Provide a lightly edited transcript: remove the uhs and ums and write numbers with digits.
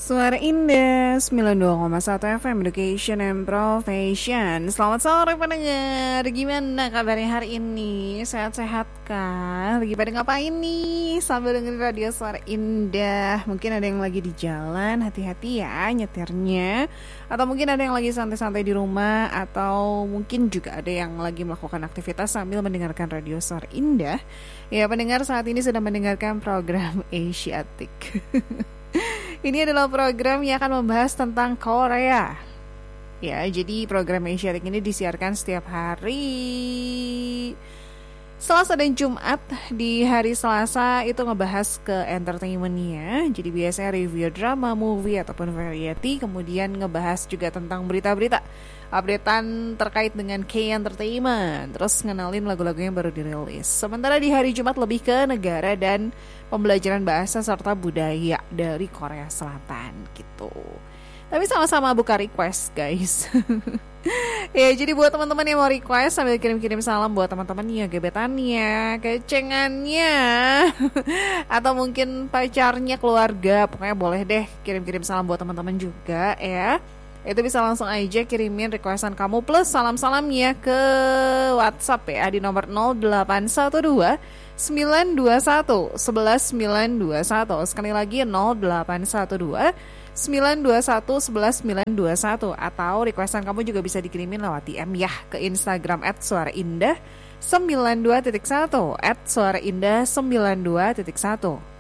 Suara Indah 92,1 FM Education and Profession. Selamat sore pendengar. Gimana kabarnya hari ini? Sehat-sehat kah? Lagi pada ngapain nih sambil dengerin radio Suara Indah? Mungkin ada yang lagi di jalan, hati-hati ya nyetirnya. Atau mungkin ada yang lagi santai-santai di rumah. Atau mungkin juga ada yang lagi melakukan aktivitas sambil mendengarkan radio Suara Indah. Ya, pendengar saat ini sedang mendengarkan program Asiatic. Ini adalah program yang akan membahas tentang Korea. Ya, jadi program Asiatic ini disiarkan setiap hari Selasa dan Jumat. Di hari Selasa itu ngebahas ke entertainmentnya. Jadi biasanya review drama, movie, ataupun variety. Kemudian ngebahas juga tentang berita-berita, updatean terkait dengan K-entertainment. Terus ngenalin lagu-lagu yang baru dirilis. Sementara di hari Jumat lebih ke negara dan pembelajaran bahasa serta budaya dari Korea Selatan gitu. Tapi sama-sama buka request guys. Ya, jadi buat teman-teman yang mau request sambil kirim-kirim salam buat teman-temannya, gebetannya, kecengannya, atau mungkin pacarnya, keluarga, pokoknya boleh deh kirim-kirim salam buat teman-teman juga ya. Itu bisa langsung aja kirimin requestan kamu plus salam-salamnya ke WhatsApp ya di nomor 0812 921 11 921. Sekali lagi 0812 921 11 921. Atau requestan kamu juga bisa dikirimin lewat DM ya ke Instagram @suaraindah92.1 @suaraindah92.1.